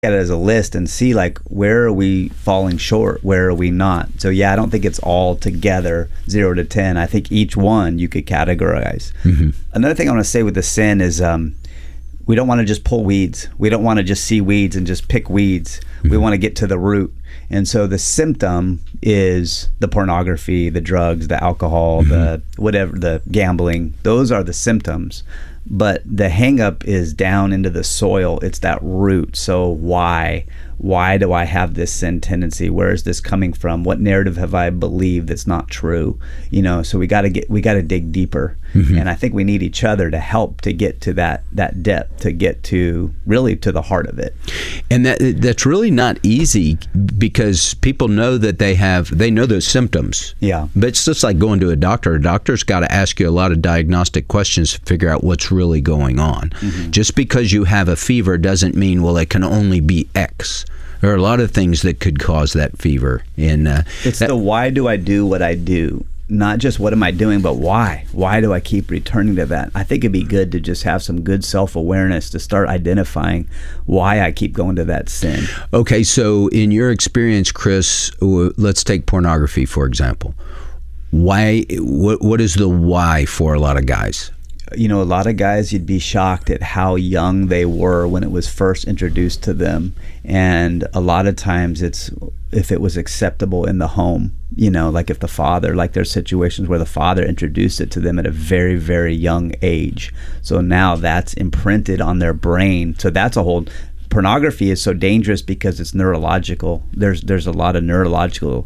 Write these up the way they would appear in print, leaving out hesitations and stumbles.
at it as a list and see like where are we falling short, where are we not. So yeah, I don't think it's all together 0 to 10. I think each one you could categorize. Another thing I want to say with the sin is we don't want to just pull weeds. We don't want to just see weeds and just pick weeds. We want to get to the root. And so the symptom is the pornography, the drugs, the alcohol, the whatever, the gambling. Those are the symptoms. But the hang up is down into the soil. It's that root. So why do I have this sin tendency? Where is this coming from? What narrative have I believed that's not true? You know, so we got to dig deeper. And I think we need each other to help to get to that depth, to get to really to the heart of it. And that's really not easy, because people know that they know those symptoms. Yeah. But it's just like going to a doctor. A doctor's got to ask you a lot of diagnostic questions to figure out what's really going on. Just because you have a fever doesn't mean, well, it can only be X. There are a lot of things that could cause that fever. And it's the why do I do what I do? Not just what am I doing, but why? Why do I keep returning to that? I think it'd be good to just have some good self-awareness to start identifying why I keep going to that sin. Okay, so in your experience, Chris, let's take pornography, for example. Why? What is the why for a lot of guys? You know, a lot of guys, you'd be shocked at how young they were when it was first introduced to them. And a lot of times it's if it was acceptable in the home, you know, like if the father, like there's situations where the father introduced it to them at a very, very young age. So now that's imprinted on their brain. So that's a whole... Pornography is so dangerous because it's neurological. There's a lot of neurological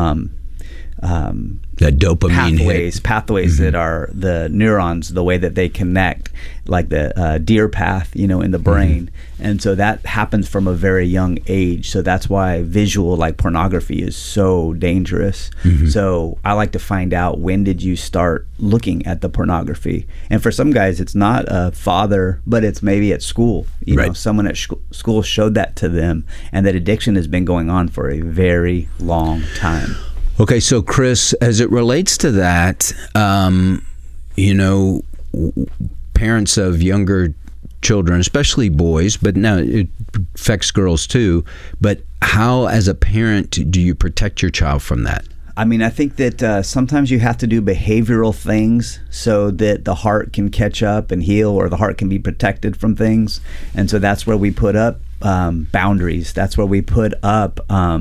that dopamine pathways that are the neurons, the way that they connect, like the deer path, you know, in the brain. And so that happens from a very young age. So that's why visual, like pornography, is so dangerous. So I like to find out, when did you start looking at the pornography? And for some guys, it's not a father, but it's maybe at school. You know, someone at school showed that to them, and that addiction has been going on for a very long time. Okay, so Chris, as it relates to that, you know, parents of younger children, especially boys, but now it affects girls too, but how, as a parent, do you protect your child from that? I mean, I think that sometimes you have to do behavioral things so that the heart can catch up and heal, or the heart can be protected from things. And so that's where we put up boundaries. That's where we put up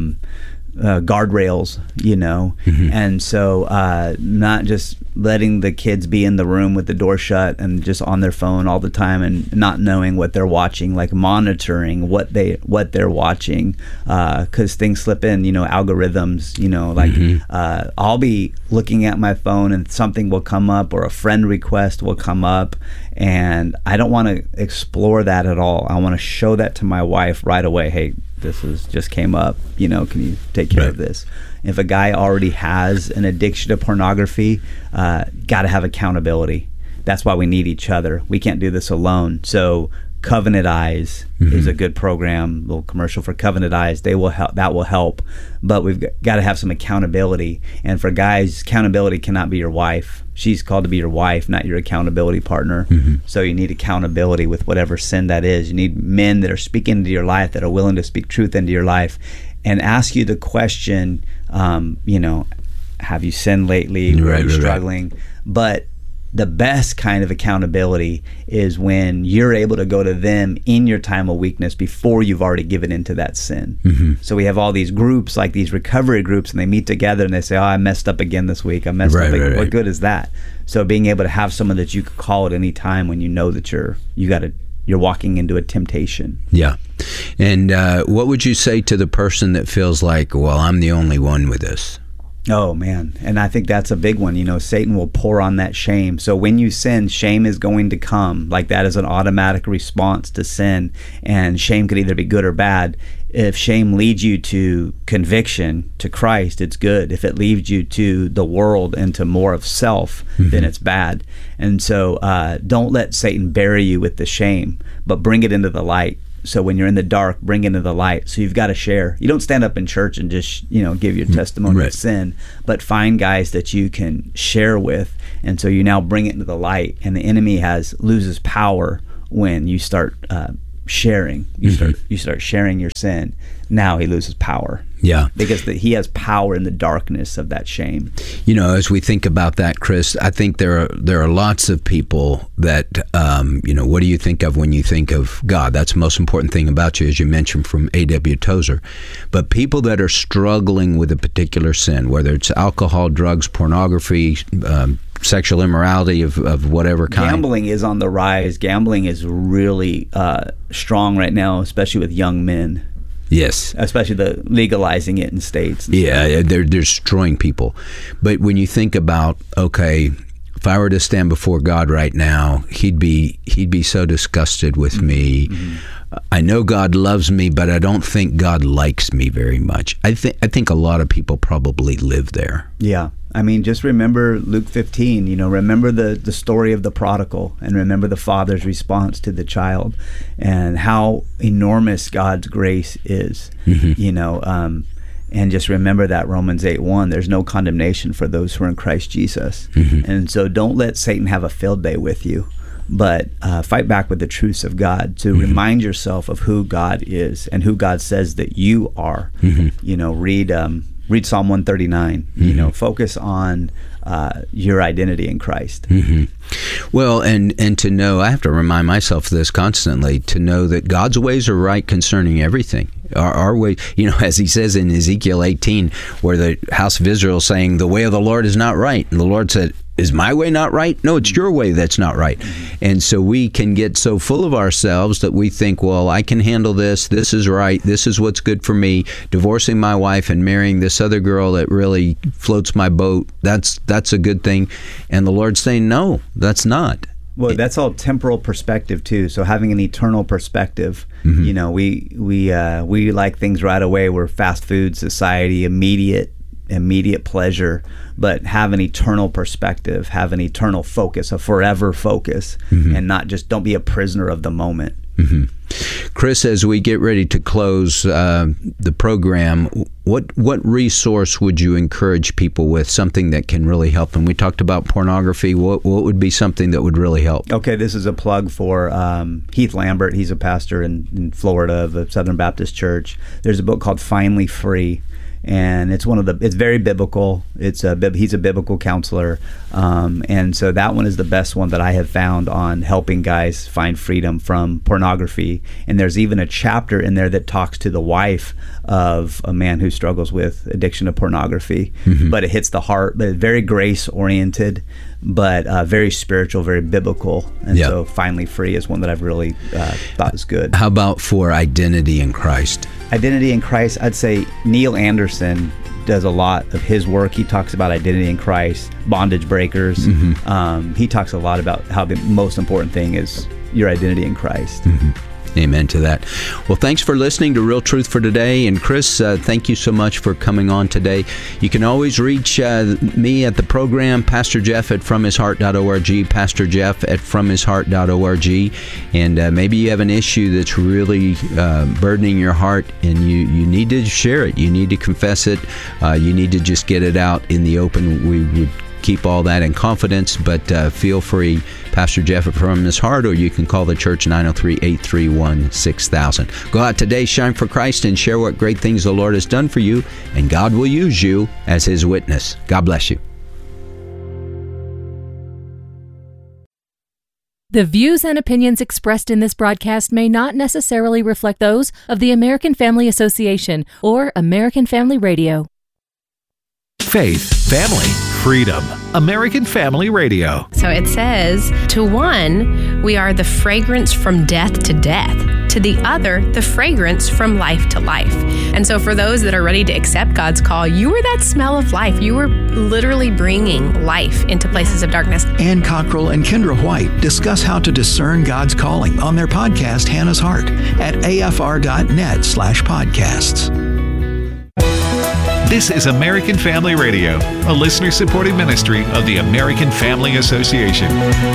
guardrails, you know. And so not just letting the kids be in the room with the door shut and just on their phone all the time and not knowing what they're watching, like monitoring what they're watching, because things slip in, you know, algorithms, you know, like I'll be looking at my phone and something will come up, or a friend request will come up, and I don't want to explore that at all. I want to show that to my wife right away. Hey, this just came up, you know, can you take care of this? If a guy already has an addiction to pornography, got to have accountability. That's why we need each other. We can't do this alone. So Covenant Eyes is a good program, little commercial for Covenant Eyes. They will help. That will help. But we've got to have some accountability. And for guys, accountability cannot be your wife. She's called to be your wife, not your accountability partner. So you need accountability with whatever sin that is. You need men that are speaking into your life, that are willing to speak truth into your life, and ask you the question, you know, have you sinned lately? Are you struggling? But the best kind of accountability is when you're able to go to them in your time of weakness before you've already given into that sin. So we have all these groups, like these recovery groups, and they meet together and they say, oh, I messed up again this week. I messed up again. What good is that? So being able to have someone that you could call at any time when you know that you're walking into a temptation. Yeah. And what would you say to the person that feels like, well, I'm the only one with this? Oh, man. And I think that's a big one. You know, Satan will pour on that shame. So when you sin, shame is going to come. Like, that is an automatic response to sin. And shame could either be good or bad. If shame leads you to conviction, to Christ, it's good. If it leads you to the world and to more of self, then it's bad. And so don't let Satan bury you with the shame, but bring it into the light. So when you're in the dark, bring it into the light. So you've got to share. You don't stand up in church and just, you know, give your testimony of sin, but find guys that you can share with. And so you now bring it into the light, and the enemy loses power when you start sharing. You start sharing your sin. Now he loses power. Yeah. Because he has power in the darkness of that shame. You know, as we think about that, Chris, I think there are lots of people that, what do you think of when you think of God? That's the most important thing about you, as you mentioned from A.W. Tozer. But people that are struggling with a particular sin, whether it's alcohol, drugs, pornography, sexual immorality of whatever kind. Gambling is on the rise. Gambling is really strong right now, especially with young men. Yes. Especially the legalizing it in states. Yeah, they're destroying people. But when you think about, okay, if I were to stand before God right now, he'd be so disgusted with me. I know God loves me, but I don't think God likes me very much. I think a lot of people probably live there. Yeah. I mean, just remember Luke 15, remember the story of the prodigal, and remember the father's response to the child, and how enormous God's grace is, and just remember that Romans 8:1, there's no condemnation for those who are in Christ Jesus. And so don't let Satan have a field day with you, but fight back with the truths of God to remind yourself of who God is and who God says that you are. Read Psalm 139. Focus on your identity in Christ. Well, and to know, I have to remind myself of this constantly, to know that God's ways are right concerning everything. Our way, as he says in Ezekiel 18, where the house of Israel is saying, the way of the Lord is not right. And the Lord said, is my way not right? No, it's your way that's not right. And so we can get so full of ourselves that we think, well, I can handle this. This is right. This is what's good for me. Divorcing my wife and marrying this other girl that really floats my boat, that's a good thing. And the Lord's saying, no, that's not. Well, that's all temporal perspective too. So having an eternal perspective, we like things right away. We're fast food society, immediate pleasure, but have an eternal perspective, have an eternal focus, a forever focus, and not just, don't be a prisoner of the moment. Chris, as we get ready to close the program, what resource would you encourage people with, something that can really help them? We talked about pornography. What would be something that would really help? Okay, this is a plug for Heath Lambert. He's a pastor in Florida of the Southern Baptist Church. There's a book called Finally Free. And it's very biblical. He's a biblical counselor, and so that one is the best one that I have found on helping guys find freedom from pornography. And there's even a chapter in there that talks to the wife of a man who struggles with addiction to pornography. But it hits the heart. But it's very grace oriented, but very spiritual, very biblical. And so Finally Free is one that I've really thought is good. How about for identity in Christ? Identity in Christ, I'd say Neil Anderson does a lot of his work. He talks about identity in Christ, bondage breakers. He talks a lot about how the most important thing is your identity in Christ. Amen to that. Well, thanks for listening to Real Truth for Today. And Chris, thank you so much for coming on today. You can always reach me at the program, Pastor Jeff at FromHisHeart.org, Pastor Jeff at FromHisHeart.org. And maybe you have an issue that's really burdening your heart, and you need to share it. You need to confess it. You need to just get it out in the open. We would keep all that in confidence, but feel free, Pastor Jeff from his heart, or you can call the church 903-831-6000. Go out today, shine for Christ, and share what great things the Lord has done for you, and God will use you as his witness. God bless you. The views and opinions expressed in this broadcast may not necessarily reflect those of the American Family Association or American Family Radio. Faith, family, freedom. American Family Radio. So it says, to one, we are the fragrance from death to death. To the other, the fragrance from life to life. And so for those that are ready to accept God's call, you were that smell of life. You were literally bringing life into places of darkness. Ann Cockrell and Kendra White discuss how to discern God's calling on their podcast, Hannah's Heart, at afr.net/podcasts. This is American Family Radio, a listener-supported ministry of the American Family Association.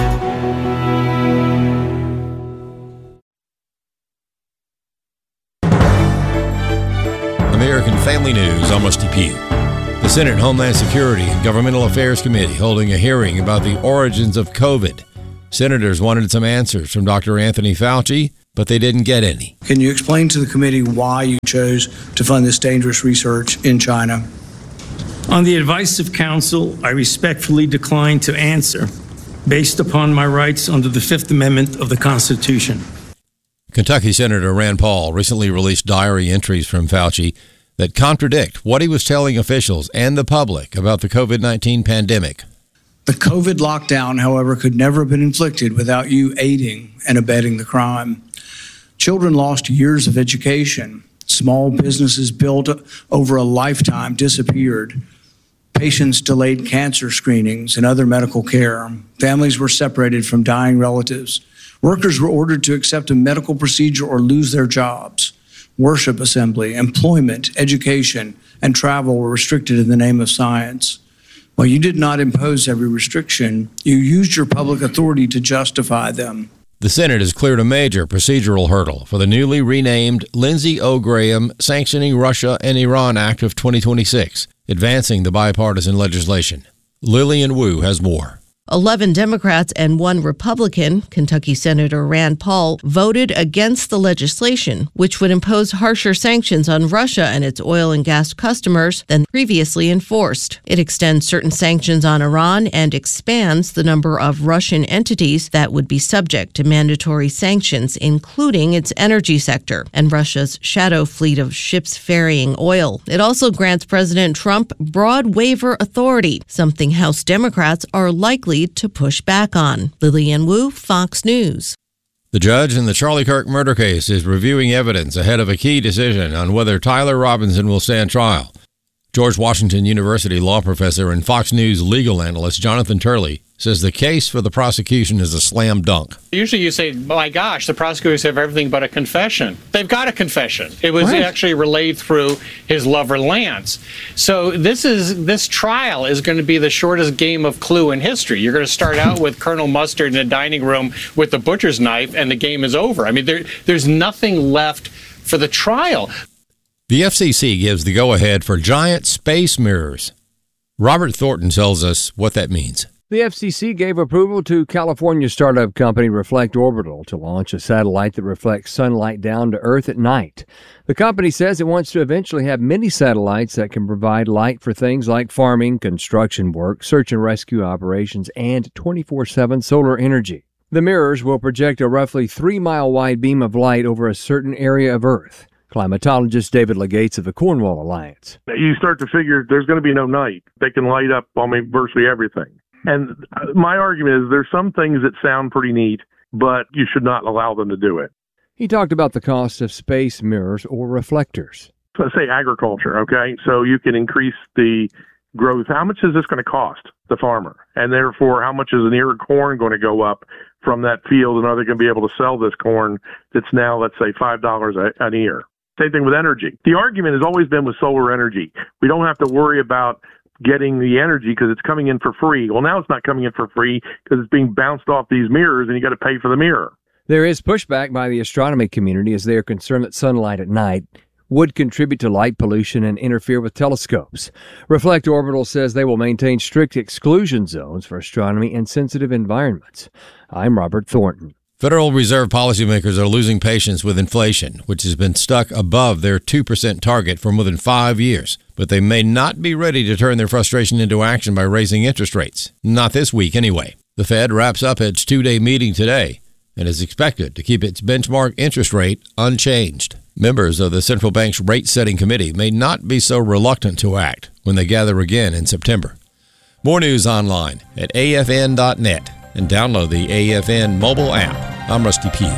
American Family News, I'm Rusty Pugh. The Senate Homeland Security and Governmental Affairs Committee holding a hearing about the origins of COVID. Senators wanted some answers from Dr. Anthony Fauci, but they didn't get any. Can you explain to the committee why you chose to fund this dangerous research in China? On the advice of counsel, I respectfully decline to answer based upon my rights under the Fifth Amendment of the Constitution. Kentucky Senator Rand Paul recently released diary entries from Fauci that contradict what he was telling officials and the public about the COVID-19 pandemic. The COVID lockdown, however, could never have been inflicted without you aiding and abetting the crime. Children lost years of education. Small businesses built over a lifetime disappeared. Patients delayed cancer screenings and other medical care. Families were separated from dying relatives. Workers were ordered to accept a medical procedure or lose their jobs. Worship assembly, employment, education, and travel were restricted in the name of science. While you did not impose every restriction, you used your public authority to justify them. The Senate has cleared a major procedural hurdle for the newly renamed Lindsey O. Graham Sanctioning Russia and Iran Act of 2026, advancing the bipartisan legislation. Lillian Wu has more. 11 Democrats and 1 Republican, Kentucky Senator Rand Paul, voted against the legislation, which would impose harsher sanctions on Russia and its oil and gas customers than previously enforced. It extends certain sanctions on Iran and expands the number of Russian entities that would be subject to mandatory sanctions, including its energy sector and Russia's shadow fleet of ships ferrying oil. It also grants President Trump broad waiver authority, something House Democrats are likely to push back on. Lillian Wu, Fox News. The judge in the Charlie Kirk murder case is reviewing evidence ahead of a key decision on whether Tyler Robinson will stand trial. George Washington University law professor and Fox News legal analyst Jonathan Turley says the case for the prosecution is a slam dunk. Usually you say, my gosh, the prosecutors have everything but a confession. They've got a confession. It was actually relayed through his lover, Lance. So this trial is going to be the shortest game of Clue in history. You're going to start out with Colonel Mustard in a dining room with the butcher's knife, and the game is over. I mean, there's nothing left for the trial. The FCC gives the go-ahead for giant space mirrors. Robert Thornton tells us what that means. The FCC gave approval to California startup company Reflect Orbital to launch a satellite that reflects sunlight down to Earth at night. The company says it wants to eventually have many satellites that can provide light for things like farming, construction work, search and rescue operations, and 24/7 solar energy. The mirrors will project a roughly 3-mile wide beam of light over a certain area of Earth. Climatologist David Legates of the Cornwall Alliance. You start to figure there's going to be no night. They can light up virtually everything. And my argument is there's some things that sound pretty neat, but you should not allow them to do it. He talked about the cost of space mirrors or reflectors. So let's say agriculture, okay? So you can increase the growth. How much is this going to cost the farmer? And therefore, how much is an ear of corn going to go up from that field? And are they going to be able to sell this corn that's now, let's say, $5 an ear? Same thing with energy. The argument has always been with solar energy. We don't have to worry about getting the energy because it's coming in for free. Well, now it's not coming in for free because it's being bounced off these mirrors and you got to pay for the mirror. There is pushback by the astronomy community as they are concerned that sunlight at night would contribute to light pollution and interfere with telescopes. Reflect Orbital says they will maintain strict exclusion zones for astronomy in sensitive environments. I'm Robert Thornton. Federal Reserve policymakers are losing patience with inflation, which has been stuck above their 2% target for more than 5 years. But they may not be ready to turn their frustration into action by raising interest rates. Not this week, anyway. The Fed wraps up its 2-day meeting today and is expected to keep its benchmark interest rate unchanged. Members of the central bank's rate-setting committee may not be so reluctant to act when they gather again in September. More news online at afn.net. and download the AFN mobile app. I'm Rusty Pugh.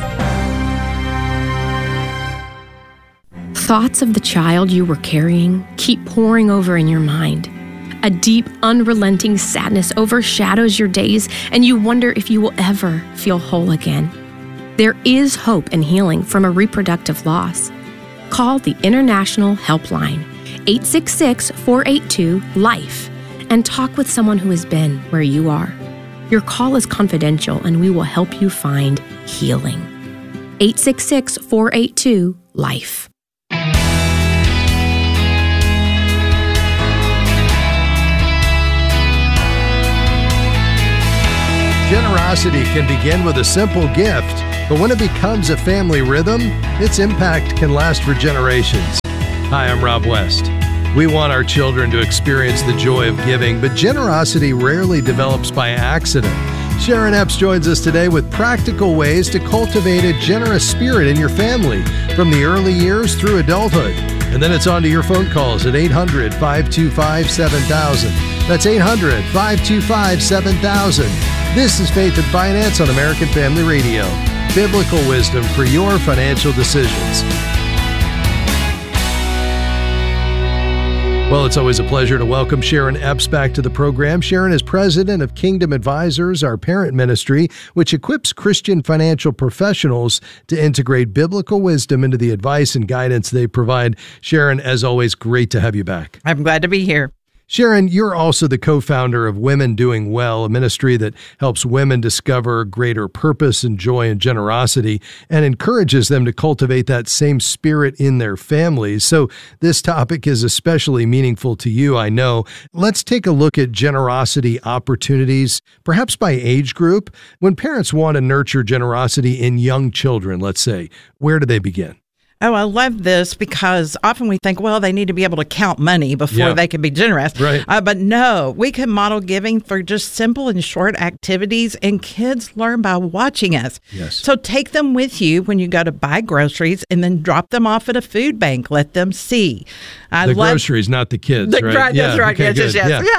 Thoughts of the child you were carrying keep pouring over in your mind. A deep, unrelenting sadness overshadows your days, and you wonder if you will ever feel whole again. There is hope and healing from a reproductive loss. Call the International Helpline, 866-482-LIFE, and talk with someone who has been where you are. Your call is confidential, and we will help you find healing. 866-482-LIFE. Generosity can begin with a simple gift. But when it becomes a family rhythm, its impact can last for generations. Hi, I'm Rob West. We want our children to experience the joy of giving, but generosity rarely develops by accident. Sharon Epps joins us today with practical ways to cultivate a generous spirit in your family from the early years through adulthood. And then it's on to your phone calls at 800-525-7000. That's 800-525-7000. This is Faith and Finance on American Family Radio. Biblical wisdom for your financial decisions. Well, it's always a pleasure to welcome Sharon Epps back to the program. Sharon is president of Kingdom Advisors, our parent ministry, which equips Christian financial professionals to integrate biblical wisdom into the advice and guidance they provide. Sharon, as always, great to have you back. I'm glad to be here. Sharon, you're also the co-founder of Women Doing Well, a ministry that helps women discover greater purpose and joy and generosity and encourages them to cultivate that same spirit in their families. So this topic is especially meaningful to you, I know. Let's take a look at generosity opportunities, perhaps by age group. When parents want to nurture generosity in young children, let's say, where do they begin? Oh, I love this because often we think, well, they need to be able to count money before they can be generous. Right. But no, we can model giving through just simple and short activities, and kids learn by watching us. Yes. So take them with you when you go to buy groceries and then drop them off at a food bank. Let them see. Groceries, not the kids, right? Right, that's right. Okay, yes.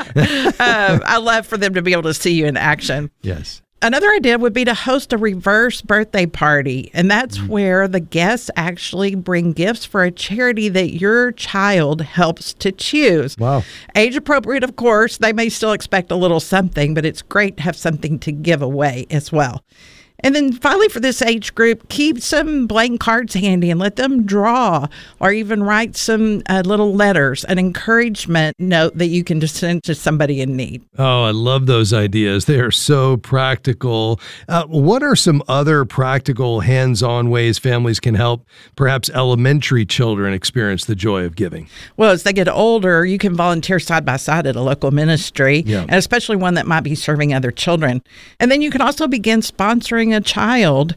yeah. I love for them to be able to see you in action. Yes. Another idea would be to host a reverse birthday party, and that's where the guests actually bring gifts for a charity that your child helps to choose. Wow. Age appropriate, of course. They may still expect a little something, but it's great to have something to give away as well. And then finally, for this age group, keep some blank cards handy and let them draw or even write some little letters, an encouragement note that you can just send to somebody in need. Oh, I love those ideas. They are so practical. What are some other practical hands-on ways families can help perhaps elementary children experience the joy of giving? Well, as they get older, you can volunteer side by side at a local ministry, and especially one that might be serving other children. And then you can also begin sponsoring a child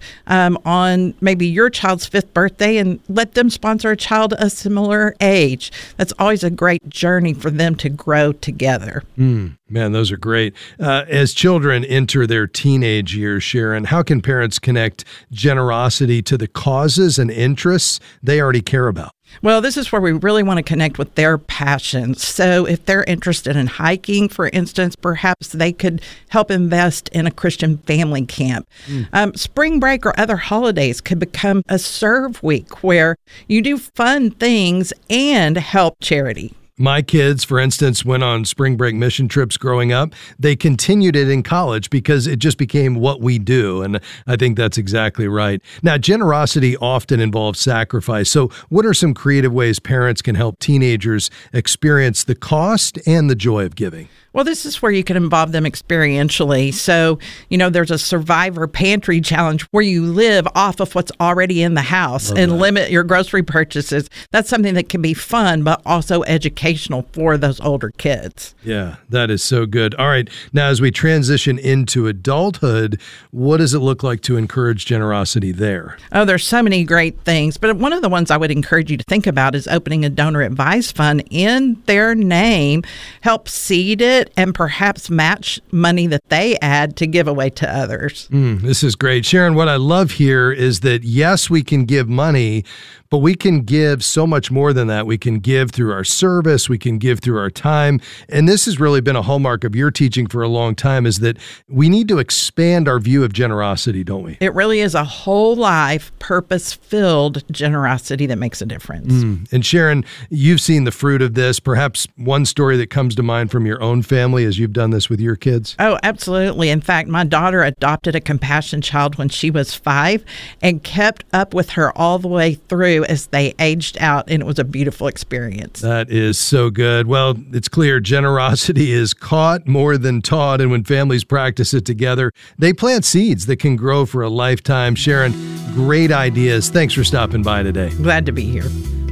on maybe your child's 5th birthday and let them sponsor a child a similar age. That's always a great journey for them to grow together. Man, those are great. As children enter their teenage years, Sharon, how can parents connect generosity to the causes and interests they already care about? Well, this is where we really want to connect with their passions. So if they're interested in hiking, for instance, perhaps they could help invest in a Christian family camp. Spring break or other holidays could become a serve week where you do fun things and help charity. My kids, for instance, went on spring break mission trips growing up. They continued it in college because it just became what we do. And I think that's exactly right. Now, generosity often involves sacrifice. So what are some creative ways parents can help teenagers experience the cost and the joy of giving? Well, this is where you can involve them experientially. So, there's a survivor pantry challenge where you live off of what's already in the house and limit your grocery purchases. That's something that can be fun, but also educational for those older kids. Yeah, that is so good. All right. Now, as we transition into adulthood, what does it look like to encourage generosity there? Oh, there's so many great things. But one of the ones I would encourage you to think about is opening a donor advice fund in their name, help seed it, and perhaps match money that they add to give away to others. This is great. Sharon, what I love here is that, yes, we can give money, but we can give so much more than that. We can give through our service. We can give through our time. And this has really been a hallmark of your teaching for a long time, is that we need to expand our view of generosity, don't we? It really is a whole life, purpose-filled generosity that makes a difference. And Sharon, you've seen the fruit of this. Perhaps one story that comes to mind from your own family as you've done this with your kids? Oh, absolutely. In fact, my daughter adopted a compassion child when she was 5 and kept up with her all the way through as they aged out, and it was a beautiful experience. That is so good. Well, it's clear generosity is caught more than taught, and when families practice it together, they plant seeds that can grow for a lifetime. Sharon, great ideas. Thanks for stopping by today. Glad to be here.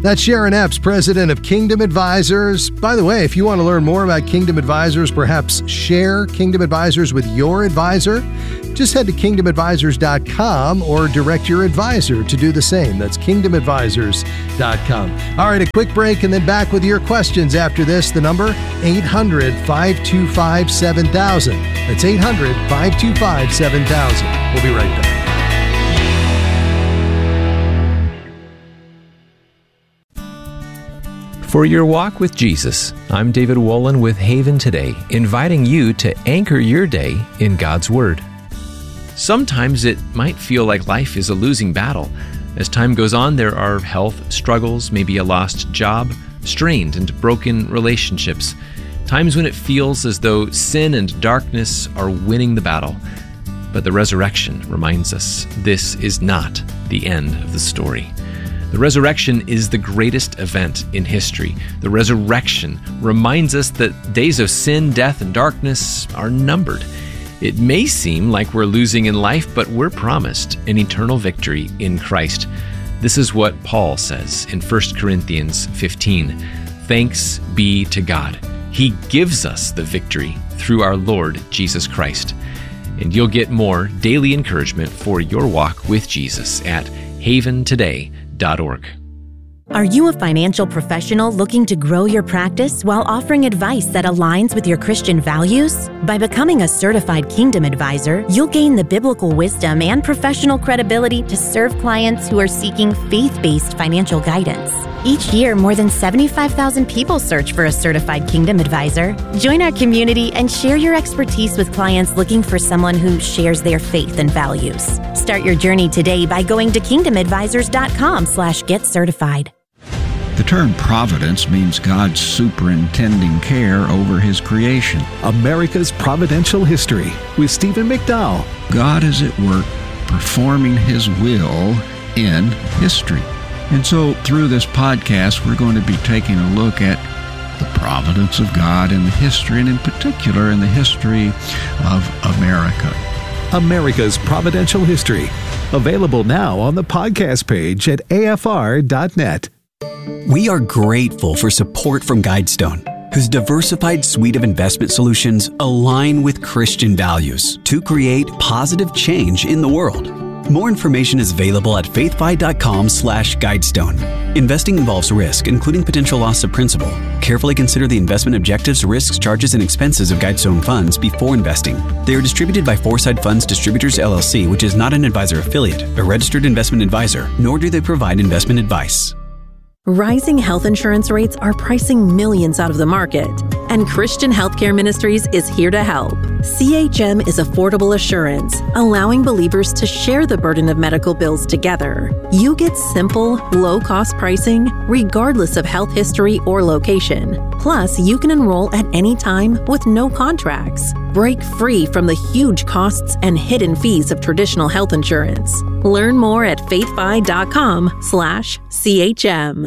That's Sharon Epps, president of Kingdom Advisors. By the way, if you want to learn more about Kingdom Advisors, perhaps share Kingdom Advisors with your advisor, just head to kingdomadvisors.com or direct your advisor to do the same. That's kingdomadvisors.com. All right, a quick break and then back with your questions after this. The number, 800-525-7000. That's 800-525-7000. We'll be right back. For your walk with Jesus, I'm David Wolin with Haven Today, inviting you to anchor your day in God's Word. Sometimes it might feel like life is a losing battle. As time goes on, there are health struggles, maybe a lost job, strained and broken relationships, times when it feels as though sin and darkness are winning the battle. But the resurrection reminds us this is not the end of the story. The resurrection is the greatest event in history. The resurrection reminds us that days of sin, death, and darkness are numbered. It may seem like we're losing in life, but we're promised an eternal victory in Christ. This is what Paul says in 1 Corinthians 15. Thanks be to God. He gives us the victory through our Lord Jesus Christ. And you'll get more daily encouragement for your walk with Jesus at haventoday.org. Are you a financial professional looking to grow your practice while offering advice that aligns with your Christian values? By becoming a certified Kingdom Advisor, you'll gain the biblical wisdom and professional credibility to serve clients who are seeking faith-based financial guidance. Each year, more than 75,000 people search for a certified Kingdom Advisor. Join our community and share your expertise with clients looking for someone who shares their faith and values. Start your journey today by going to kingdomadvisors.com/get-certified. The term providence means God's superintending care over His creation. America's Providential History with Stephen McDowell. God is at work performing His will in history. And so through this podcast, we're going to be taking a look at the providence of God in the history, and in particular in the history of America. America's Providential History. Available now on the podcast page at afr.net. We are grateful for support from Guidestone, whose diversified suite of investment solutions align with Christian values to create positive change in the world. More information is available at faithfi.com/Guidestone. Investing involves risk, including potential loss of principal. Carefully consider the investment objectives, risks, charges, and expenses of Guidestone funds before investing. They are distributed by Foreside Funds Distributors, LLC, which is not an advisor affiliate, a registered investment advisor, nor do they provide investment advice. Rising health insurance rates are pricing millions out of the market, and Christian Healthcare Ministries is here to help. CHM is affordable assurance, allowing believers to share the burden of medical bills together. You get simple, low-cost pricing, regardless of health history or location. Plus, you can enroll at any time with no contracts. Break free from the huge costs and hidden fees of traditional health insurance. Learn more at faithfi.com/CHM.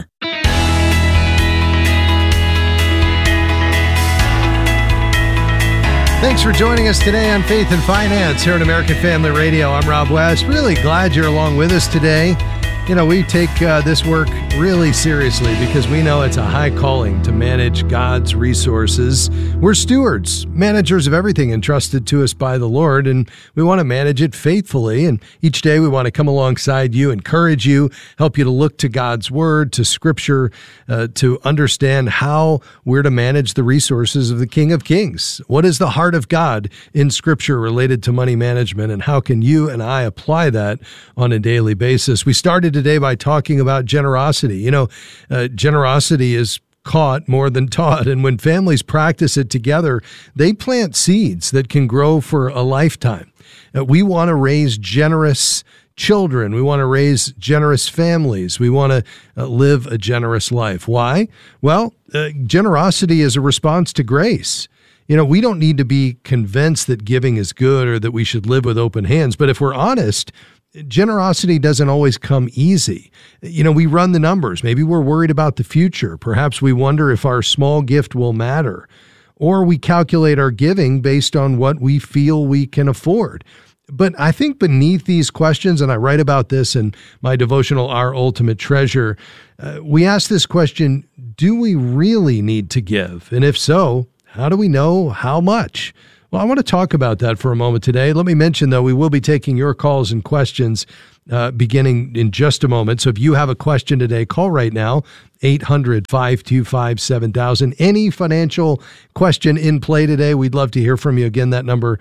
Thanks for joining us today on Faith and Finance here at American Family Radio. I'm Rob West. Really glad you're along with us today. You know, we take this work really seriously because we know it's a high calling to manage God's resources. We're stewards, managers of everything entrusted to us by the Lord, and we want to manage it faithfully. And each day we want to come alongside you, encourage you, help you to look to God's Word, to Scripture, to understand how we're to manage the resources of the King of Kings. What is the heart of God in Scripture related to money management, and how can you and I apply that on a daily basis? We started today by talking about generosity. You know, generosity is caught more than taught. And when families practice it together, they plant seeds that can grow for a lifetime. We want to raise generous children. We want to raise generous families. We want to live a generous life. Why? Well, generosity is a response to grace. You know, we don't need to be convinced that giving is good or that we should live with open hands. But if we're honest, generosity doesn't always come easy. You know, we run the numbers. Maybe we're worried about the future. Perhaps we wonder if our small gift will matter. Or we calculate our giving based on what we feel we can afford. But I think beneath these questions, and I write about this in my devotional, Our Ultimate Treasure, we ask this question, do we really need to give? And if so, how do we know how much? Well, I want to talk about that for a moment today. Let me mention, though, we will be taking your calls and questions beginning in just a moment. So if you have a question today, call right now, 800-525-7000. Any financial question in play today, we'd love to hear from you. Again, that number,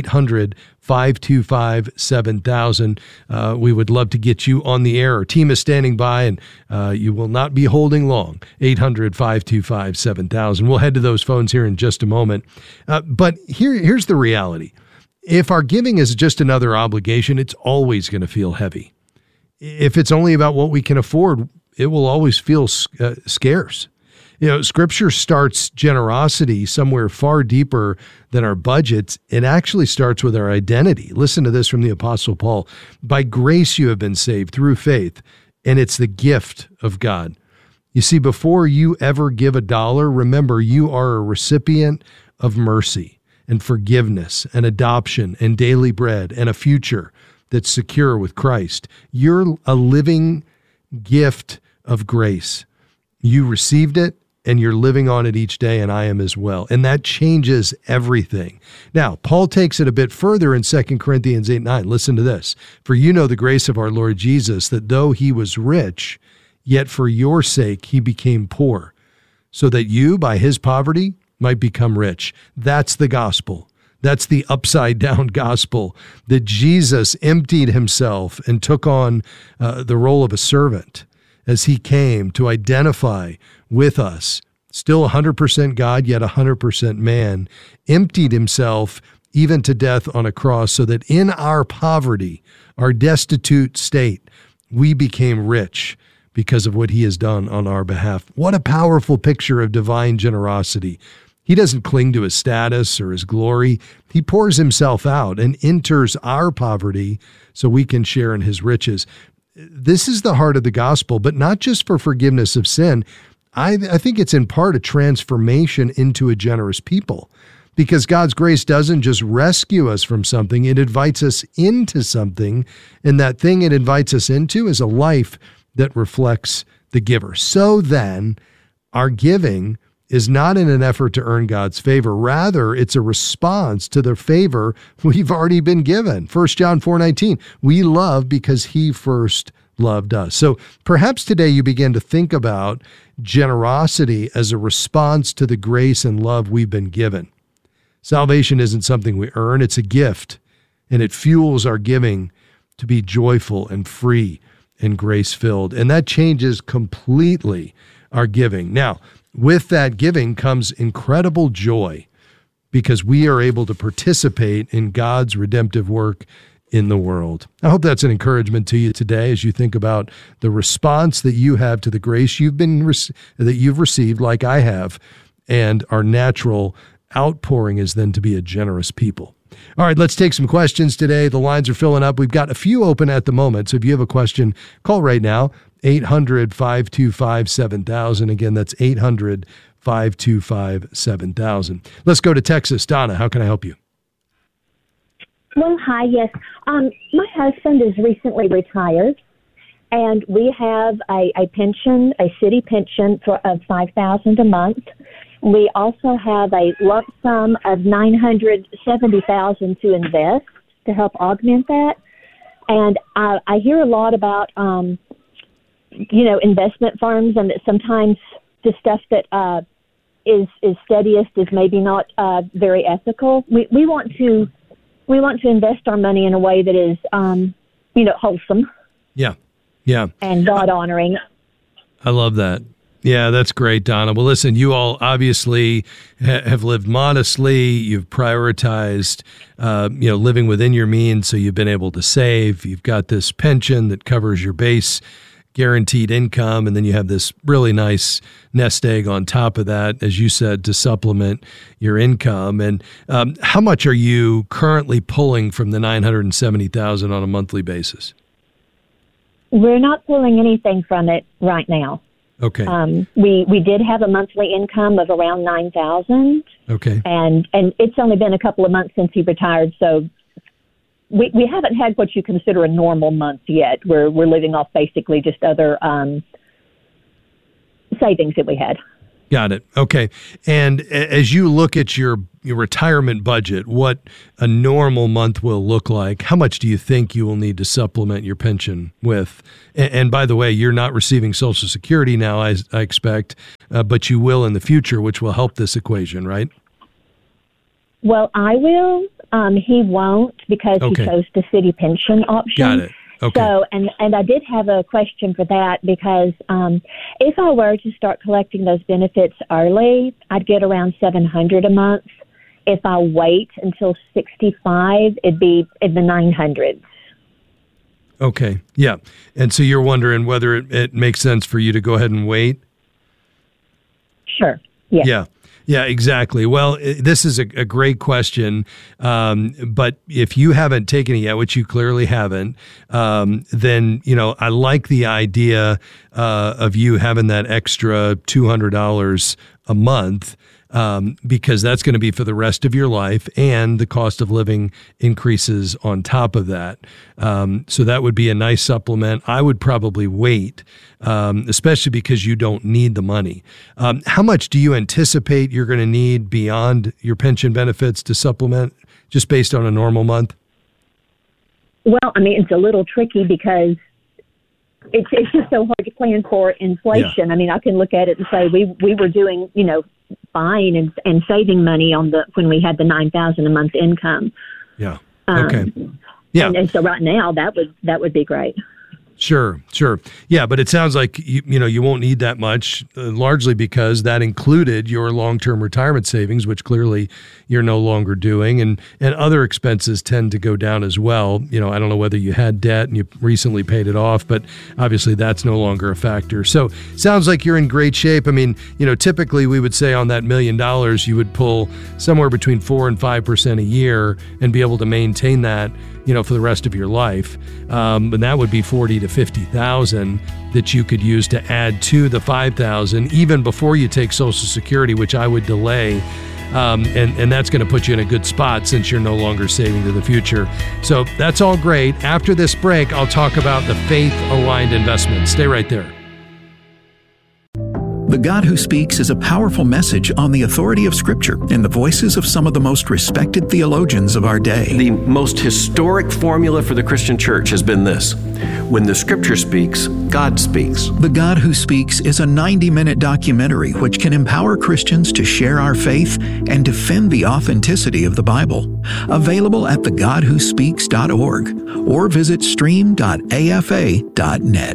800-525-7000. We would love to get you on the air. Our team is standing by, and you will not be holding long. 800-525-7000. We'll head to those phones here in just a moment. But here's the reality. If our giving is just another obligation, it's always going to feel heavy. If it's only about what we can afford, it will always feel scarce. Scripture starts generosity somewhere far deeper than our budgets. It actually starts with our identity. Listen to this from the Apostle Paul. By grace you have been saved through faith, and it's the gift of God. You see, before you ever give $1, remember you are a recipient of mercy and forgiveness and adoption and daily bread and a future that's secure with Christ. You're a living gift of grace. You received it and you're living on it each day, and I am as well. And that changes everything. Now, Paul takes it a bit further in 2 Corinthians 8:9. Listen to this. For you know the grace of our Lord Jesus, that though he was rich, yet for your sake he became poor, so that you, by his poverty, might become rich. That's the gospel. That's the upside down gospel, that Jesus emptied himself and took on the role of a servant as he came to identify with us, still 100% God, yet 100% man, emptied himself even to death on a cross, so that in our poverty, our destitute state, we became rich because of what he has done on our behalf. What a powerful picture of divine generosity. He doesn't cling to his status or his glory. He pours himself out and enters our poverty so we can share in his riches. This is the heart of the gospel, but not just for forgiveness of sin. I think it's in part a transformation into a generous people, because God's grace doesn't just rescue us from something, it invites us into something, and that thing it invites us into is a life that reflects the giver. So then, our giving is not in an effort to earn God's favor. Rather, it's a response to the favor we've already been given. 1 John 4:19, we love because he first loved us. So perhaps today you begin to think about generosity as a response to the grace and love we've been given. Salvation isn't something we earn, it's a gift, and it fuels our giving to be joyful and free and grace-filled. And that changes completely our giving. Now, with that giving comes incredible joy, because we are able to participate in God's redemptive work in the world. I hope that's an encouragement to you today as you think about the response that you have to the grace that you've received, like I have, and our natural outpouring is then to be a generous people. All right, let's take some questions today. The lines are filling up. We've got a few open at the moment, so if you have a question, call right now, 800-525-7000. Again, that's 800-525-7000. Let's go to Texas. Donna, how can I help you? Well, hi, yes. My husband is recently retired, and we have a pension, a city pension of $5,000 a month. We also have a lump sum of $970,000 to invest to help augment that. And I hear a lot about, investment firms, and that sometimes the stuff that is steadiest is maybe not very ethical. We want to invest our money in a way that is, wholesome. Yeah. And God honoring. I love that. Yeah, that's great, Donna. Well, listen, you all obviously have lived modestly. You've prioritized, living within your means, so you've been able to save. You've got this pension that covers your base guaranteed income, and then you have this really nice nest egg on top of that, as you said, to supplement your income. And how much are you currently pulling from the $970,000 on a monthly basis? We're not pulling anything from it right now. Okay. We did have a monthly income of around $9,000. Okay. And it's only been a couple of months since he retired, so we haven't had what you consider a normal month yet. We're living off basically just other savings that we had. Got it. Okay. And as you look at your retirement budget, what a normal month will look like, how much do you think you will need to supplement your pension with? And by the way, you're not receiving Social Security now, I expect, but you will in the future, which will help this equation, right? Well, I will. He won't, because he chose the city pension option. Got it. Okay. So, and I did have a question for that, because if I were to start collecting those benefits early, I'd get around $700 a month. If I wait until 65, it'd be in the 900s. Okay. Yeah. And so you're wondering whether it makes sense for you to go ahead and wait? Sure. Yeah. Yeah. Yeah, exactly. Well, this is a great question, but if you haven't taken it yet, which you clearly haven't, then, I like the idea of you having that extra $200 a month, because that's going to be for the rest of your life, and the cost of living increases on top of that. So that would be a nice supplement. I would probably wait, especially because you don't need the money. How much do you anticipate you're going to need beyond your pension benefits to supplement, just based on a normal month? Well, it's a little tricky, because it's just so hard to plan for inflation. Yeah. I can look at it and say we were doing, fine and saving money when we had the $9,000 a month income. Yeah. Okay. Yeah. And so right now that would be great. Sure. Yeah, but it sounds like you won't need that much, largely because that included your long-term retirement savings, which clearly you're no longer doing, and other expenses tend to go down as well. I don't know whether you had debt and you recently paid it off, but obviously that's no longer a factor. So sounds like you're in great shape. Typically we would say on that $1 million you would pull somewhere between 4% and 5% a year and be able to maintain that for the rest of your life. And that would be $40,000 to $50,000 that you could use to add to the $5,000 even before you take Social Security, which I would delay. And that's going to put you in a good spot since you're no longer saving to the future. So that's all great. After this break, I'll talk about the faith-aligned investment. Stay right there. The God Who Speaks is a powerful message on the authority of Scripture in the voices of some of the most respected theologians of our day. The most historic formula for the Christian church has been this: when the Scripture speaks, God speaks. The God Who Speaks is a 90-minute documentary which can empower Christians to share our faith and defend the authenticity of the Bible. Available at thegodwhospeaks.org or visit stream.afa.net.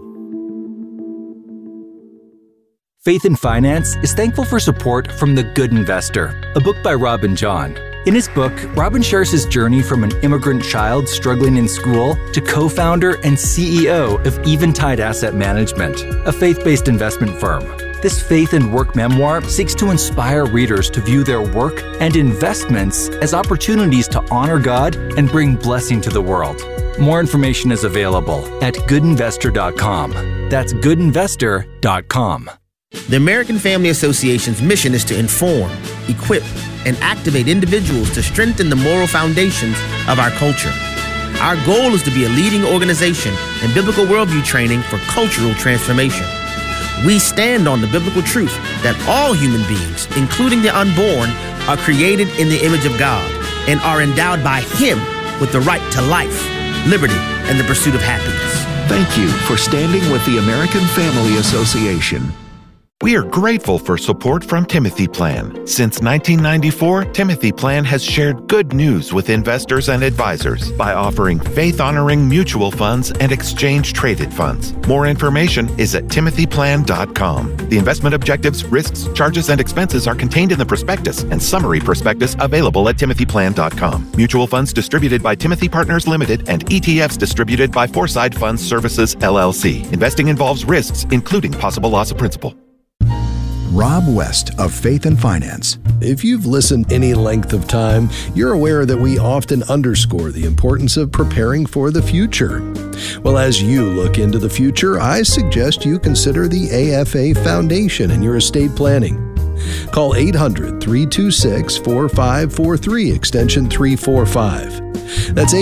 Faith and Finance is thankful for support from The Good Investor, a book by Robin John. In his book, Robin shares his journey from an immigrant child struggling in school to co-founder and CEO of Eventide Asset Management, a faith-based investment firm. This faith and work memoir seeks to inspire readers to view their work and investments as opportunities to honor God and bring blessing to the world. More information is available at goodinvestor.com. That's goodinvestor.com. The American Family Association's mission is to inform, equip, and activate individuals to strengthen the moral foundations of our culture. Our goal is to be a leading organization in biblical worldview training for cultural transformation. We stand on the biblical truth that all human beings, including the unborn, are created in the image of God and are endowed by Him with the right to life, liberty, and the pursuit of happiness. Thank you for standing with the American Family Association. We are grateful for support from Timothy Plan. Since 1994, Timothy Plan has shared good news with investors and advisors by offering faith-honoring mutual funds and exchange-traded funds. More information is at timothyplan.com. The investment objectives, risks, charges, and expenses are contained in the prospectus and summary prospectus available at timothyplan.com. Mutual funds distributed by Timothy Partners Limited and ETFs distributed by Foreside Funds Services, LLC. Investing involves risks, including possible loss of principal. Rob West of Faith and Finance. If you've listened any length of time, you're aware that we often underscore the importance of preparing for the future. Well, as you look into the future, I suggest you consider the AFA Foundation in your estate planning. Call 800-326-4543, extension 345. That's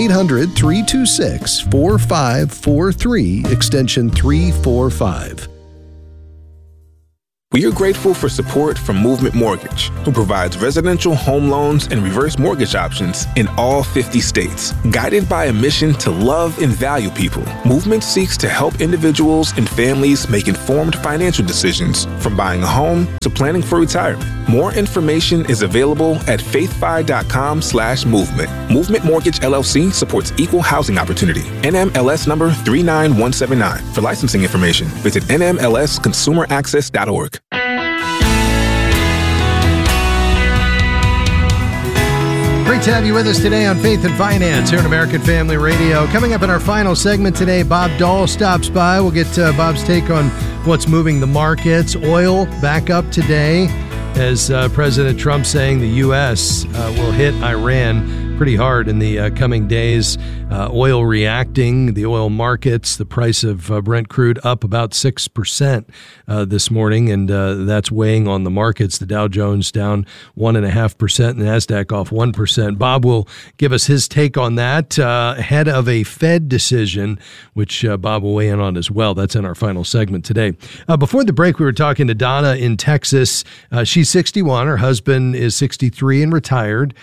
800-326-4543, extension 345. We are grateful for support from Movement Mortgage, who provides residential home loans and reverse mortgage options in all 50 states. Guided by a mission to love and value people, Movement seeks to help individuals and families make informed financial decisions, from buying a home to planning for retirement. More information is available at faithfi.com/movement. Movement Mortgage LLC supports equal housing opportunity. NMLS number 39179. For licensing information, visit nmlsconsumeraccess.org. Great to have you with us today on Faith and Finance here on American Family Radio. Coming up in our final segment today, Bob Dahl stops by. We'll get Bob's take on what's moving the markets. Oil back up today as President Trump saying the U.S. Will hit Iran pretty hard in the coming days. Oil reacting, the oil markets, the price of Brent crude up about 6% this morning, and that's weighing on the markets. The Dow Jones down 1.5%, and the NASDAQ off 1%. Bob will give us his take on that ahead of a Fed decision, which Bob will weigh in on as well. That's in our final segment today. Before the break, we were talking to Donna in Texas. She's 61. Her husband is 63 and retired.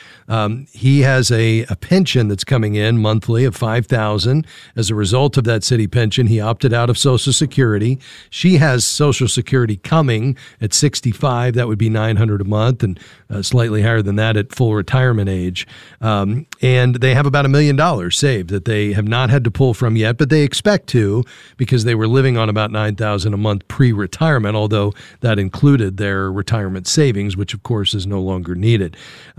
He has a pension that's coming in monthly of $5,000. As a result of that city pension, he opted out of Social Security. She has Social Security coming at 65. That would be $900 a month, and slightly higher than that at full retirement age. And they have about $1 million saved that they have not had to pull from yet, but they expect to, because they were living on about $9,000 a month pre-retirement, although that included their retirement savings, which of course is no longer needed.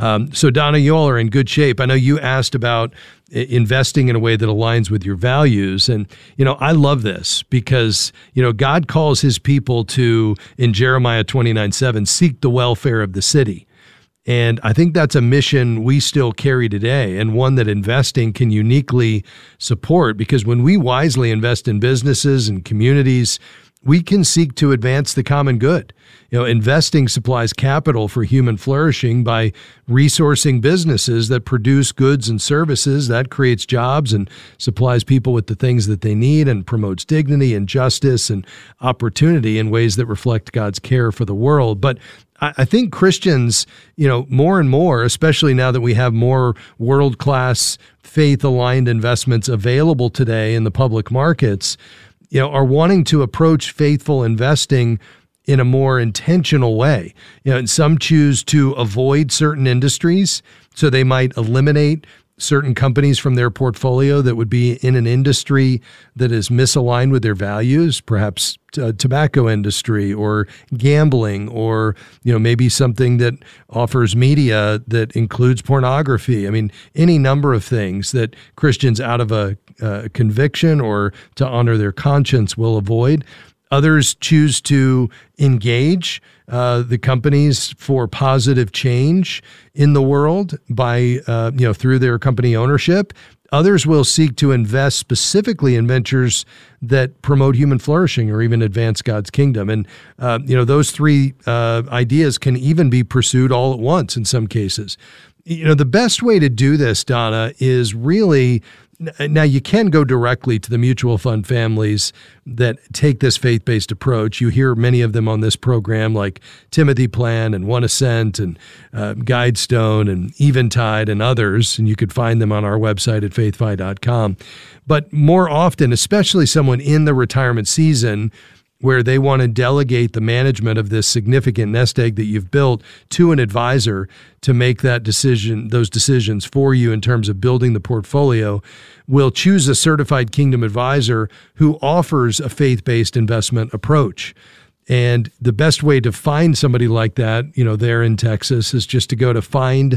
So Donna, you all are in good shape. I know you asked about investing in a way that aligns with your values. And, I love this because, God calls his people to, in Jeremiah 29:7, seek the welfare of the city. And I think that's a mission we still carry today, and one that investing can uniquely support, because when we wisely invest in businesses and communities, we can seek to advance the common good. Investing supplies capital for human flourishing by resourcing businesses that produce goods and services. That creates jobs and supplies people with the things that they need, and promotes dignity and justice and opportunity in ways that reflect God's care for the world. But I think Christians, more and more, especially now that we have more world-class faith-aligned investments available today in the public markets, are wanting to approach faithful investing in a more intentional way. And some choose to avoid certain industries, so they might eliminate certain companies from their portfolio that would be in an industry that is misaligned with their values, perhaps tobacco industry or gambling, or maybe something that offers media that includes pornography. I mean, any number of things that Christians, out of a conviction or to honor their conscience, will avoid. Others choose to engage the companies for positive change in the world by, through their company ownership. Others will seek to invest specifically in ventures that promote human flourishing or even advance God's kingdom. And, those three ideas can even be pursued all at once in some cases. The best way to do this, Donna, is really... Now, you can go directly to the mutual fund families that take this faith-based approach. You hear many of them on this program, like Timothy Plan and One Ascent and Guidestone and Eventide and others, and you could find them on our website at faithfi.com. But more often, especially someone in the retirement season, where they want to delegate the management of this significant nest egg that you've built to an advisor to make those decisions for you in terms of building the portfolio, will choose a certified Kingdom advisor who offers a faith-based investment approach. And the best way to find somebody like that, there in Texas, is just to go to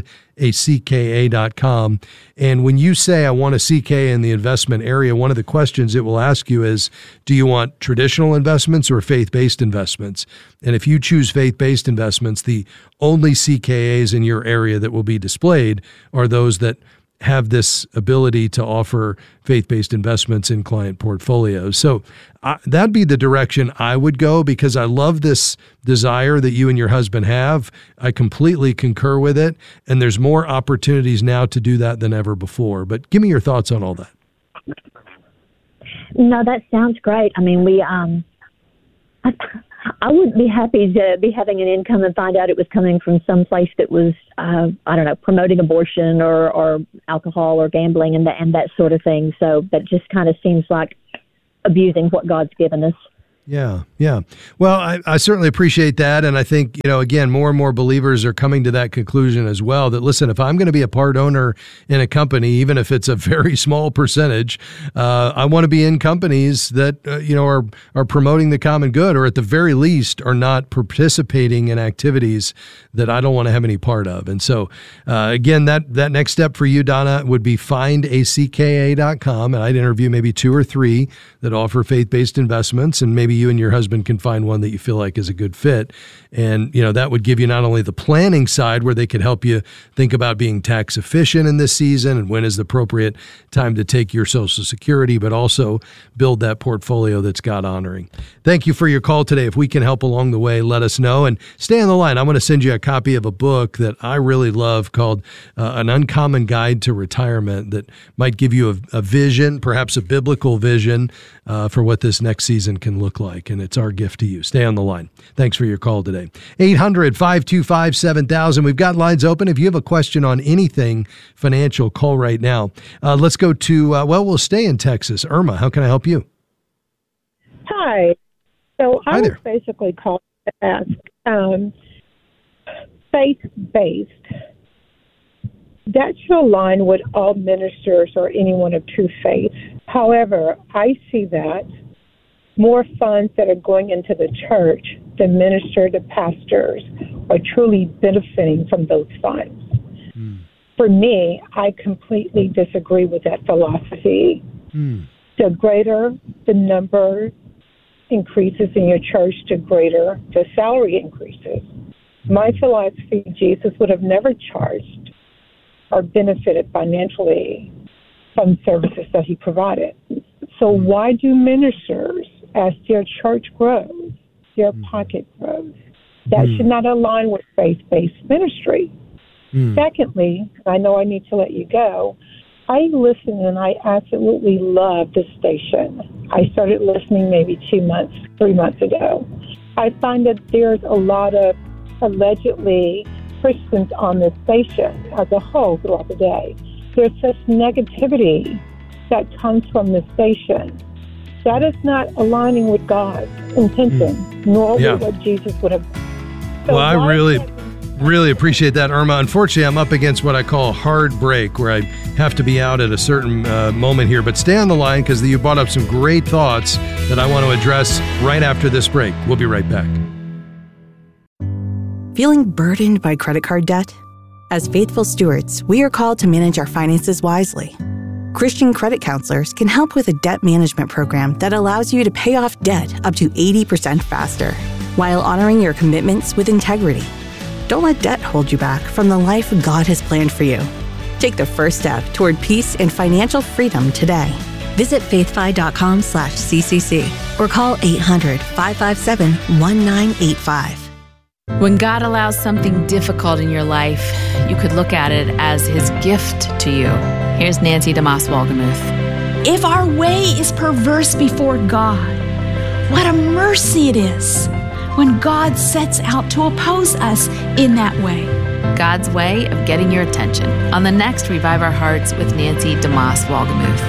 findacka.com. And when you say, I want a CK in the investment area, one of the questions it will ask you is, do you want traditional investments or faith-based investments? And if you choose faith-based investments, the only CKAs in your area that will be displayed are those that have this ability to offer faith-based investments in client portfolios. So that'd be the direction I would go, because I love this desire that you and your husband have. I completely concur with it, and there's more opportunities now to do that than ever before. But give me your thoughts on all that. No, that sounds great. I mean, I would be happy to be having an income and find out it was coming from some place that was, promoting abortion or alcohol or gambling and that sort of thing. So that just kind of seems like abusing what God's given us. Yeah. Well, I certainly appreciate that. And I think, again, more and more believers are coming to that conclusion as well, that, listen, if I'm going to be a part owner in a company, even if it's a very small percentage, I want to be in companies that, are promoting the common good, or at the very least are not participating in activities that I don't want to have any part of. And so, again, that next step for you, Donna, would be findacka.com. And I'd interview maybe 2 or 3 that offer faith-based investments, and maybe you and your husband can find one that you feel like is a good fit. And, that would give you not only the planning side, where they could help you think about being tax efficient in this season and when is the appropriate time to take your Social Security, but also build that portfolio that's God honoring. Thank you for your call today. If we can help along the way, let us know, and stay on the line. I'm going to send you a copy of a book that I really love called An Uncommon Guide to Retirement, that might give you a vision, perhaps a biblical vision, for what this next season can look like. And it's our gift to you. Stay on the line. Thanks for your call today. 800-525-7000. We've got lines open. If you have a question on anything financial, call right now. Let's go to, we'll stay in Texas. Irma, how can I help you? Hi. So I Hi was there. basically called to ask, faith-based, that should align with all ministers or anyone of true faith. However, I see that more funds that are going into the church, the minister, the pastors, are truly benefiting from those funds. For me, I completely disagree with that philosophy. The greater the number increases in your church, the greater the salary increases. My philosophy, Jesus would have never charged or benefited financially from services that he provided. So why do ministers, as their church grows, their pocket grows? That should not align with faith-based ministry. Secondly, I know I need to let you go, I listen and I absolutely love this station. I started listening maybe 3 months ago. I find that there's a lot of allegedly Christians on this station as a whole throughout the day. There's such negativity that comes from the station. That is not aligning with God's intention, nor with what Jesus would have. So I really appreciate that, Irma. Unfortunately, I'm up against what I call a hard break, where I have to be out at a certain moment here. But stay on the line, because you brought up some great thoughts that I want to address right after this break. We'll be right back. Feeling burdened by credit card debt? As faithful stewards, we are called to manage our finances wisely. Christian credit counselors can help with a debt management program that allows you to pay off debt up to 80% faster, while honoring your commitments with integrity. Don't let debt hold you back from the life God has planned for you. Take the first step toward peace and financial freedom today. Visit faithfi.com/CCC or call 800-557-1985. When God allows something difficult in your life, you could look at it as his gift to you. Here's Nancy DeMoss Wolgemuth. If our way is perverse before God, what a mercy it is when God sets out to oppose us in that way. God's way of getting your attention on the next Revive Our Hearts with Nancy DeMoss Wolgemuth.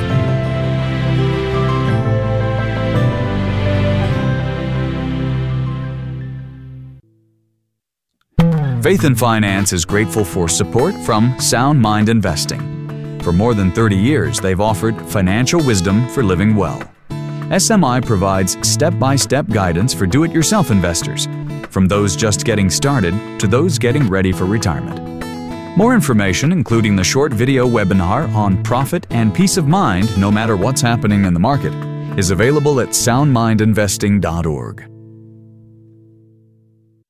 Faith and Finance is grateful for support from Sound Mind Investing. For more than 30 years, they've offered financial wisdom for living well. SMI provides step-by-step guidance for do-it-yourself investors, from those just getting started to those getting ready for retirement. More information, including the short video webinar on profit and peace of mind no matter what's happening in the market, is available at soundmindinvesting.org.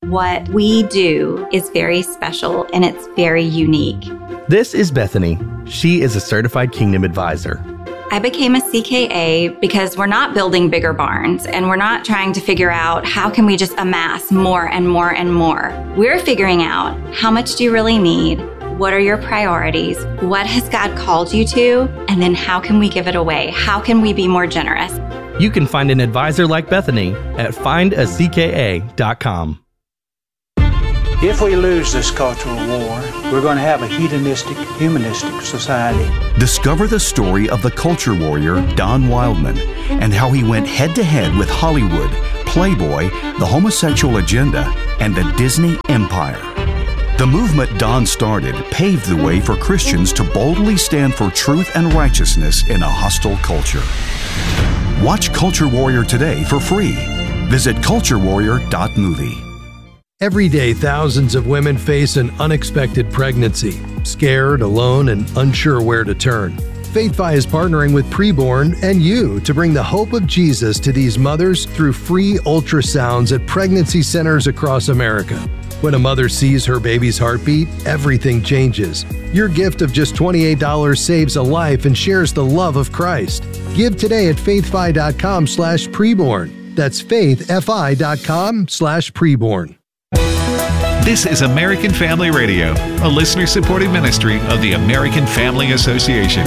What we do is very special and it's very unique. This is Bethany. She is a certified Kingdom advisor. I became a CKA because we're not building bigger barns and we're not trying to figure out how can we just amass more and more and more. We're figuring out how much do you really need? What are your priorities? What has God called you to? And then how can we give it away? How can we be more generous? You can find an advisor like Bethany at findacka.com. If we lose this cultural war, we're going to have a hedonistic, humanistic society. Discover the story of the culture warrior Don Wildman and how he went head-to-head with Hollywood, Playboy, the homosexual agenda, and the Disney empire. The movement Don started paved the way for Christians to boldly stand for truth and righteousness in a hostile culture. Watch Culture Warrior today for free. Visit culturewarrior.movie. Every day, thousands of women face an unexpected pregnancy, scared, alone, and unsure where to turn. FaithFi is partnering with Preborn and you to bring the hope of Jesus to these mothers through free ultrasounds at pregnancy centers across America. When a mother sees her baby's heartbeat, everything changes. Your gift of just $28 saves a life and shares the love of Christ. Give today at faithfi.com/preborn. That's faithfi.com/preborn. This is American Family Radio, a listener-supported ministry of the American Family Association.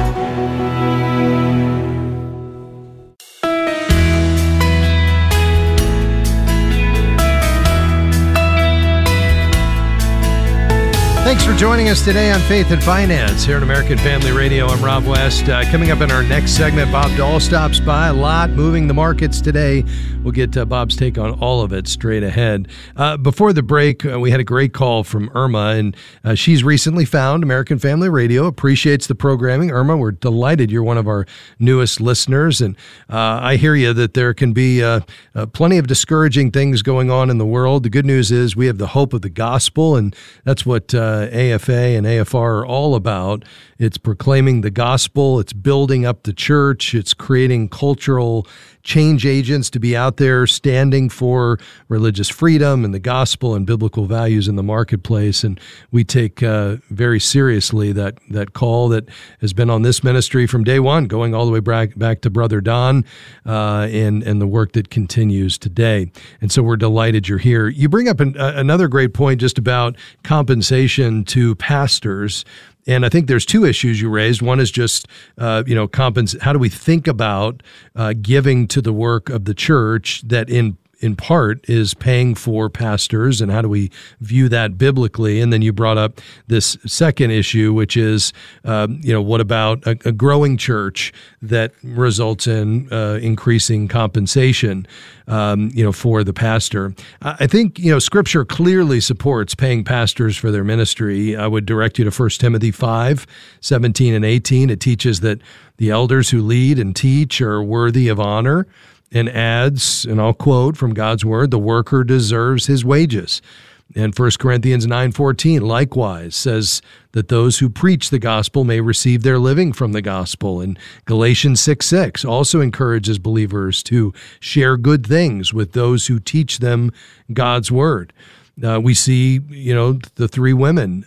Thanks for joining us today on Faith and Finance here on American Family Radio. I'm Rob West. Coming up in our next segment, Bob Dahl stops by. A lot moving the markets today. We'll get Bob's take on all of it straight ahead. Before the break, we had a great call from Irma, and she's recently found American Family Radio, appreciates the programming. Irma, we're delighted you're one of our newest listeners, and I hear you that there can be plenty of discouraging things going on in the world. The good news is we have the hope of the gospel, and that's what AFA and AFR are all about. It's proclaiming the gospel. It's building up the church. It's creating cultural change agents to be out there standing for religious freedom and the gospel and biblical values in the marketplace. And we take very seriously that call that has been on this ministry from day one, going all the way back to Brother Don, and the work that continues today. And so we're delighted you're here. You bring up another great point just about compensation to pastors. And I think there's two issues you raised. One is just, how do we think about giving to the work of the church that in part is paying for pastors, and how do we view that biblically? And then you brought up this second issue, which is, what about a growing church that results in increasing compensation, for the pastor? I think, Scripture clearly supports paying pastors for their ministry. I would direct you to 1 Timothy 5:17 and 18. It teaches that the elders who lead and teach are worthy of honor, and adds, and I'll quote from God's word, the worker deserves his wages. And 1 Corinthians 9:14 likewise says that those who preach the gospel may receive their living from the gospel. And Galatians 6:6 also encourages believers to share good things with those who teach them God's word. We see, the three women,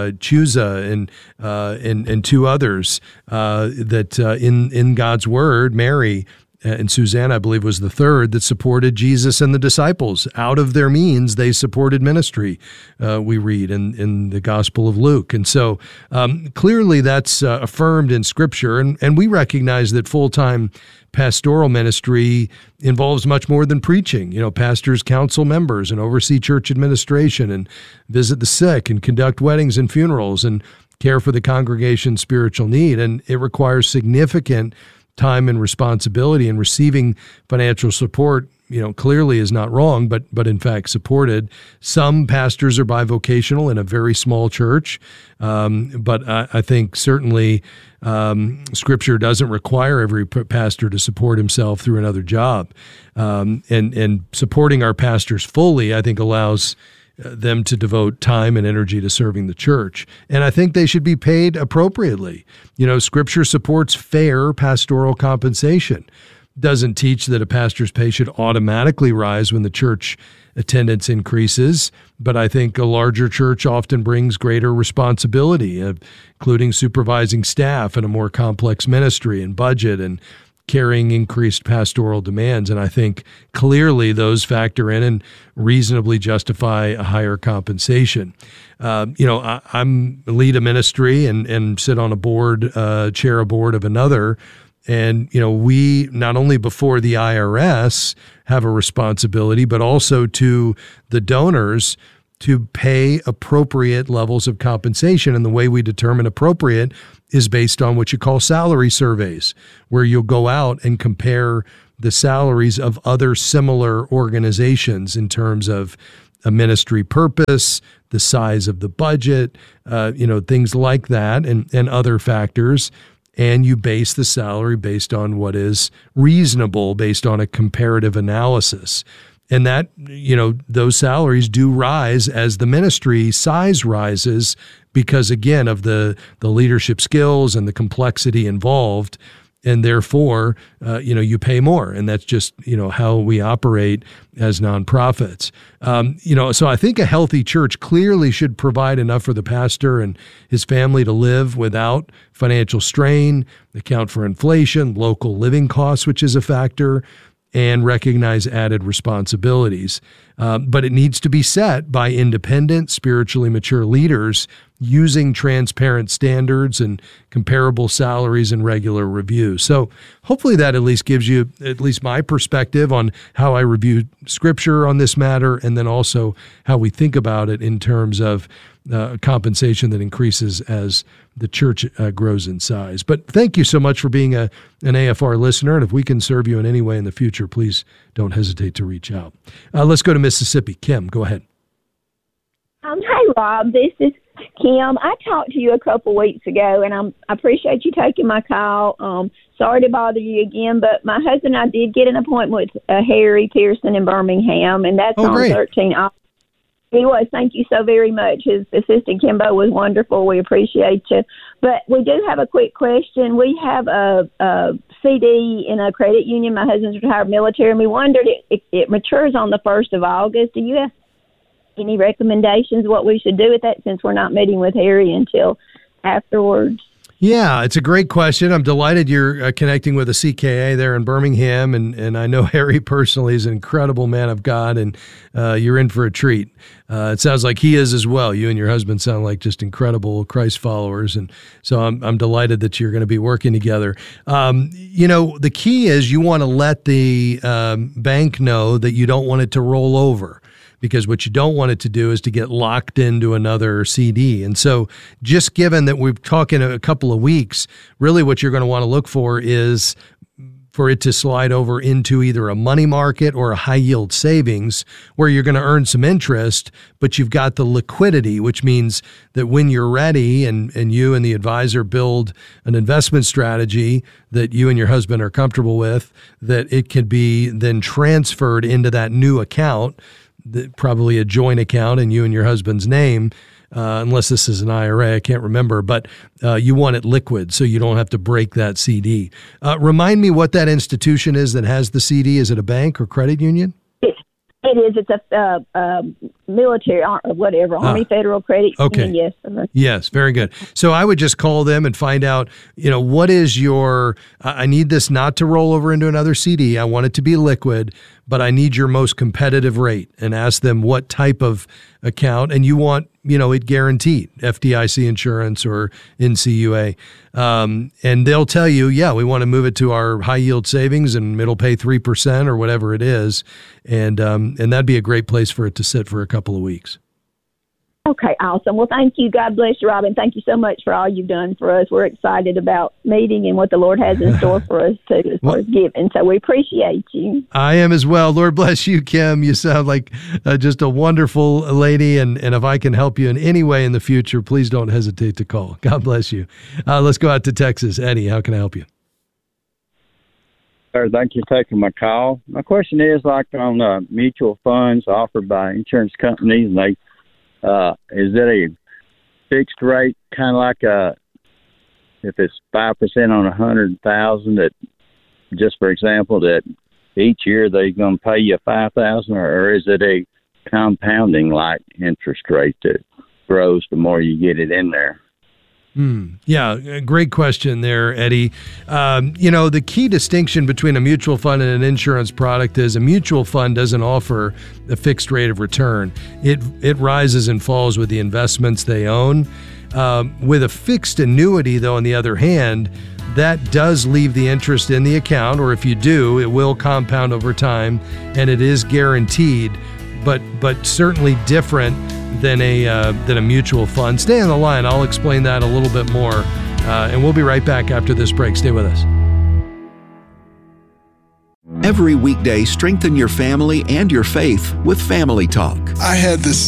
Chusa and two others, that in God's word, Mary and Susanna, I believe, was the third, that supported Jesus and the disciples. Out of their means, they supported ministry, we read in the Gospel of Luke. And so clearly that's affirmed in Scripture. And we recognize that full-time pastoral ministry involves much more than preaching. Pastors counsel members and oversee church administration and visit the sick and conduct weddings and funerals and care for the congregation's spiritual need. And it requires significant time and responsibility, and receiving financial support, clearly is not wrong, but in fact supported. Some pastors are bivocational in a very small church, but I think certainly Scripture doesn't require every pastor to support himself through another job. And supporting our pastors fully, I think, allows them to devote time and energy to serving the church. And I think they should be paid appropriately. Scripture supports fair pastoral compensation. Doesn't teach that a pastor's pay should automatically rise when the church attendance increases. But I think a larger church often brings greater responsibility, including supervising staff and a more complex ministry and budget and carrying increased pastoral demands. And I think clearly those factor in and reasonably justify a higher compensation. I'm lead a ministry and sit on a board, chair a board of another. And, we not only before the IRS have a responsibility, but also to the donors to pay appropriate levels of compensation. And the way we determine appropriate is based on what you call salary surveys, where you'll go out and compare the salaries of other similar organizations in terms of a ministry purpose, the size of the budget, things like that, and other factors. And you base the salary based on what is reasonable, based on a comparative analysis. And that, those salaries do rise as the ministry size rises because, again, of the leadership skills and the complexity involved. And therefore, you pay more. And that's just, how we operate as nonprofits. So I think a healthy church clearly should provide enough for the pastor and his family to live without financial strain, account for inflation, local living costs, which is a factor, and recognize added responsibilities. But it needs to be set by independent, spiritually mature leaders using transparent standards and comparable salaries and regular reviews. So hopefully that at least gives you at least my perspective on how I review Scripture on this matter, and then also how we think about it in terms of compensation that increases as the church grows in size. But thank you so much for being an AFR listener. And if we can serve you in any way in the future, please don't hesitate to reach out. Let's go to Mississippi. Kim, go ahead. Hey, Rob, this is Kim. I talked to you a couple weeks ago, and I appreciate you taking my call. Sorry to bother you again, but my husband and I did get an appointment with Harry Pearson in Birmingham, and that's on great. 13 August. He was. Thank you so very much. His assistant, Kimbo, was wonderful. We appreciate you. But we do have a quick question. We have a CD in a credit union. My husband's retired military, and we wondered it matures on the 1st of August. Do you have any recommendations what we should do with that, since we're not meeting with Harry until afterwards? Yeah, it's a great question. I'm delighted you're connecting with a CKA there in Birmingham, and I know Harry personally is an incredible man of God, and you're in for a treat. It sounds like he is as well. You and your husband sound like just incredible Christ followers, and so I'm delighted that you're going to be working together. The key is you want to let the bank know that you don't want it to roll over, because what you don't want it to do is to get locked into another CD. And so just given that we're talking a couple of weeks, really what you're going to want to look for is for it to slide over into either a money market or a high yield savings, where you're going to earn some interest, but you've got the liquidity, which means that when you're ready and you and the advisor build an investment strategy that you and your husband are comfortable with, that it can be then transferred into that new account, probably a joint account in you and your husband's name, unless this is an IRA, I can't remember, but you want it liquid so you don't have to break that CD. Remind me what that institution is that has the CD. Is it a bank or credit union? It is. It's a military or whatever, Army Federal Credit Union. Yes. Yes, very good. So I would just call them and find out, what is your, I need this not to roll over into another CD. I want it to be liquid, but I need your most competitive rate, and ask them what type of account, and you want, it guaranteed, FDIC insurance or NCUA. And they'll tell you, we want to move it to our high yield savings and it'll pay 3% or whatever it is. And that'd be a great place for it to sit for a couple of weeks. Okay, awesome. Well, thank you. God bless you, Robin. Thank you so much for all you've done for us. We're excited about meeting and what the Lord has in store for us, too, as far as giving. So we appreciate you. I am as well. Lord bless you, Kim. You sound like just a wonderful lady. And if I can help you in any way in the future, please don't hesitate to call. God bless you. Let's go out to Texas. Eddie, how can I help you? Sir, thank you for taking my call. My question is, like on mutual funds offered by insurance companies, and is it a fixed rate, kind of like if it's 5% on 100,000, that just for example, that each year they're going to pay you $5,000, or is it a compounding like interest rate that grows the more you get it in there? Yeah, great question there, Eddie. The key distinction between a mutual fund and an insurance product is a mutual fund doesn't offer a fixed rate of return. It rises and falls with the investments they own. With a fixed annuity, though, on the other hand, that does leave the interest in the account, or if you do, it will compound over time, and it is guaranteed, but certainly different than a mutual fund. Stay on the line. I'll explain that a little bit more, and we'll be right back after this break. Stay with us. Every weekday, strengthen your family and your faith with Family Talk. I had this